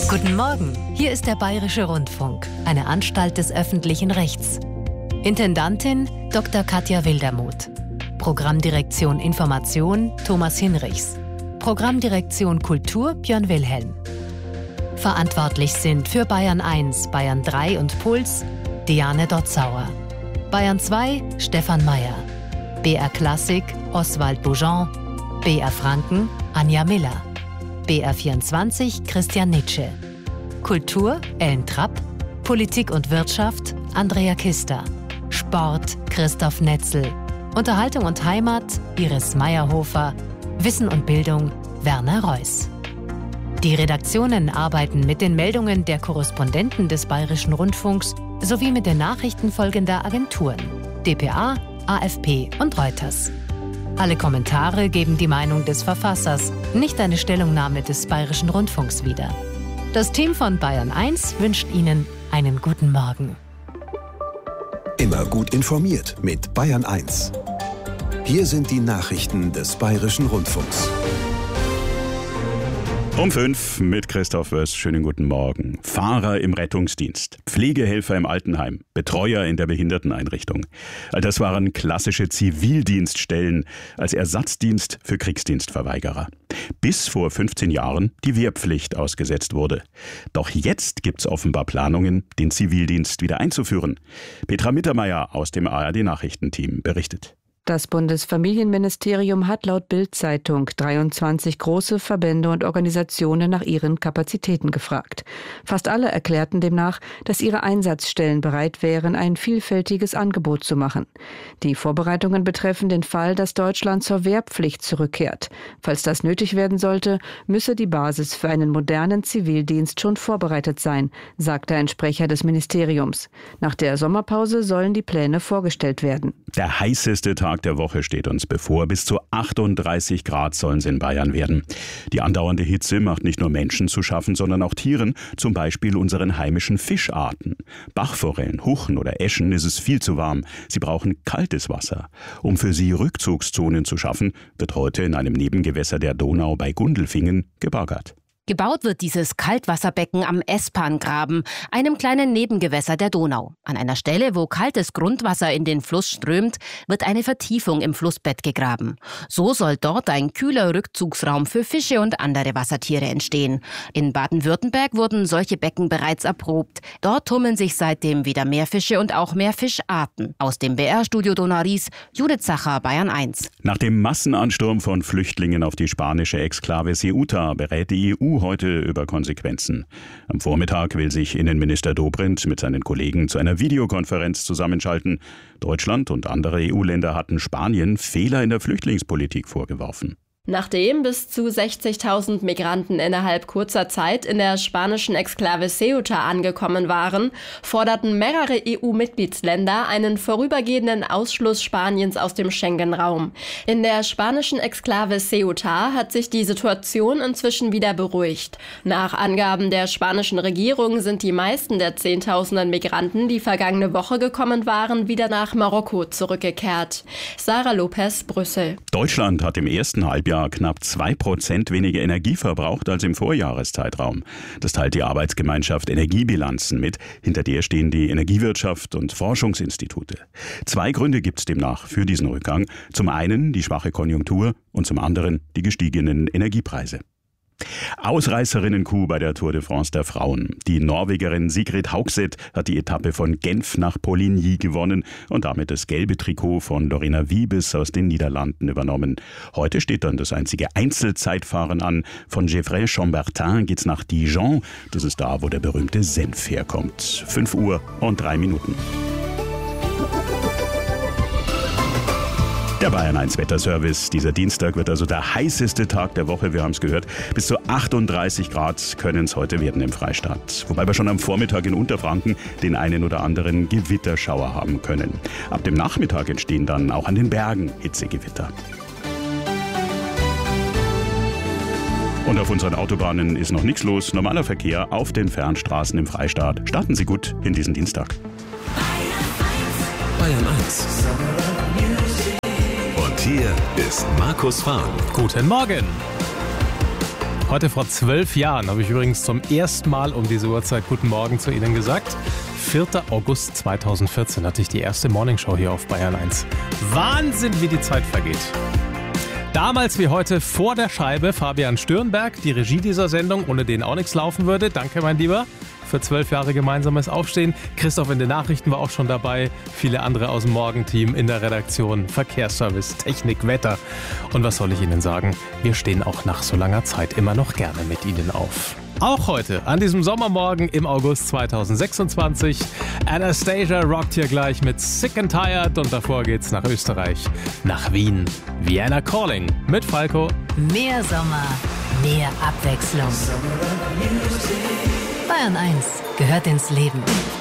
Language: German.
Guten Morgen, hier ist der Bayerische Rundfunk, eine Anstalt des öffentlichen Rechts. Intendantin Dr. Katja Wildermuth. Programmdirektion Information Thomas Hinrichs. Programmdirektion Kultur Björn Wilhelm. Verantwortlich sind für Bayern 1, Bayern 3 und Puls Diane Dotzauer. Bayern 2 Stefan Mayer. BR Klassik Oswald Boujon. BR Franken Anja Miller. BR24 Christian Nitsche. Kultur Ellen Trapp. Politik und Wirtschaft Andrea Kister. Sport Christoph Netzel. Unterhaltung und Heimat Iris Meyerhofer. Wissen und Bildung Werner Reuss. Die Redaktionen arbeiten mit den Meldungen der Korrespondenten des Bayerischen Rundfunks sowie mit den Nachrichten folgender Agenturen: dpa, AFP und Reuters. Alle Kommentare geben die Meinung des Verfassers, nicht eine Stellungnahme des Bayerischen Rundfunks wieder. Das Team von Bayern 1 wünscht Ihnen einen guten Morgen. Immer gut informiert mit Bayern 1. Hier sind die Nachrichten des Bayerischen Rundfunks. Um 5 mit Christoph Wöss. Schönen guten Morgen. Fahrer im Rettungsdienst, Pflegehelfer im Altenheim, Betreuer in der Behinderteneinrichtung. All das waren klassische Zivildienststellen als Ersatzdienst für Kriegsdienstverweigerer. Bis vor 15 Jahren die Wehrpflicht ausgesetzt wurde. Doch jetzt gibt's offenbar Planungen, den Zivildienst wieder einzuführen. Petra Mittermeier aus dem ARD-Nachrichtenteam berichtet. Das Bundesfamilienministerium hat laut Bild-Zeitung 23 große Verbände und Organisationen nach ihren Kapazitäten gefragt. Fast alle erklärten demnach, dass ihre Einsatzstellen bereit wären, ein vielfältiges Angebot zu machen. Die Vorbereitungen betreffen den Fall, dass Deutschland zur Wehrpflicht zurückkehrt. Falls das nötig werden sollte, müsse die Basis für einen modernen Zivildienst schon vorbereitet sein, sagte ein Sprecher des Ministeriums. Nach der Sommerpause sollen die Pläne vorgestellt werden. Der heißeste Tag der Woche steht uns bevor. Bis zu 38 Grad sollen es in Bayern werden. Die andauernde Hitze macht nicht nur Menschen zu schaffen, sondern auch Tieren, zum Beispiel unseren heimischen Fischarten. Bachforellen, Huchen oder Äschen ist es viel zu warm. Sie brauchen kaltes Wasser. Um für sie Rückzugszonen zu schaffen, wird heute in einem Nebengewässer der Donau bei Gundelfingen gebaggert. Gebaut wird dieses Kaltwasserbecken am Espangraben, einem kleinen Nebengewässer der Donau. An einer Stelle, wo kaltes Grundwasser in den Fluss strömt, wird eine Vertiefung im Flussbett gegraben. So soll dort ein kühler Rückzugsraum für Fische und andere Wassertiere entstehen. In Baden-Württemberg wurden solche Becken bereits erprobt. Dort tummeln sich seitdem wieder mehr Fische und auch mehr Fischarten. Aus dem BR-Studio Donau-Ries, Judith Zacher, Bayern 1. Nach dem Massenansturm von Flüchtlingen auf die spanische Exklave Ceuta berät die EU heute über Konsequenzen. Am Vormittag will sich Innenminister Dobrindt mit seinen Kollegen zu einer Videokonferenz zusammenschalten. Deutschland und andere EU-Länder hatten Spanien Fehler in der Flüchtlingspolitik vorgeworfen. Nachdem bis zu 60.000 Migranten innerhalb kurzer Zeit in der spanischen Exklave Ceuta angekommen waren, forderten mehrere EU-Mitgliedsländer einen vorübergehenden Ausschluss Spaniens aus dem Schengen-Raum. In der spanischen Exklave Ceuta hat sich die Situation inzwischen wieder beruhigt. Nach Angaben der spanischen Regierung sind die meisten der Zehntausenden Migranten, die vergangene Woche gekommen waren, wieder nach Marokko zurückgekehrt. Sarah Lopez, Brüssel. Deutschland hat im ersten Halbjahr knapp 2% weniger Energie verbraucht als im Vorjahreszeitraum. Das teilt die Arbeitsgemeinschaft Energiebilanzen mit, hinter der stehen die Energiewirtschaft und Forschungsinstitute. 2 Gründe gibt es demnach für diesen Rückgang. Zum einen die schwache Konjunktur und zum anderen die gestiegenen Energiepreise. Ausreißerinnen-Coup bei der Tour de France der Frauen. Die Norwegerin Sigrid Haugseth hat die Etappe von Genf nach Poligny gewonnen und damit das gelbe Trikot von Lorena Wiebes aus den Niederlanden übernommen. Heute steht dann das einzige Einzelzeitfahren an. Von Gevrey-Chambertin geht's nach Dijon. Das ist da, wo der berühmte Senf herkommt. 5 Uhr und 3 Minuten. Der Bayern 1 Wetterservice. Dieser Dienstag wird also der heißeste Tag der Woche, wir haben es gehört. Bis zu 38 Grad können es heute werden im Freistaat. Wobei wir schon am Vormittag in Unterfranken den einen oder anderen Gewitterschauer haben können. Ab dem Nachmittag entstehen dann auch an den Bergen Hitzegewitter. Und auf unseren Autobahnen ist noch nichts los. Normaler Verkehr auf den Fernstraßen im Freistaat. Starten Sie gut in diesen Dienstag. Bayern 1. Und hier ist Markus Fahn. Guten Morgen. Heute vor 12 Jahren habe ich übrigens zum ersten Mal um diese Uhrzeit Guten Morgen zu Ihnen gesagt. 4. August 2014 hatte ich die erste Morningshow hier auf Bayern 1. Wahnsinn, wie die Zeit vergeht. Damals wie heute vor der Scheibe Fabian Stürnberg, die Regie dieser Sendung, ohne den auch nichts laufen würde. Danke, mein Lieber, für 12 Jahre gemeinsames Aufstehen. Christoph in den Nachrichten war auch schon dabei. Viele andere aus dem Morgenteam in der Redaktion, Verkehrsservice, Technik, Wetter. Und was soll ich Ihnen sagen? Wir stehen auch nach so langer Zeit immer noch gerne mit Ihnen auf. Auch heute, an diesem Sommermorgen im August 2026. Anastasia rockt hier gleich mit Sick and Tired und davor geht's nach Österreich, nach Wien. Vienna Calling mit Falco. Mehr Sommer, mehr Abwechslung. Bayern 1 gehört ins Leben.